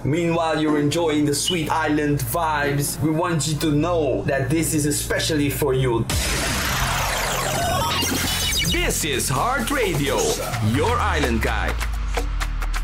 Meanwhile, you're enjoying the sweet island vibes. We want you to know that this is especially for you. This is Heart Radio, your island guide.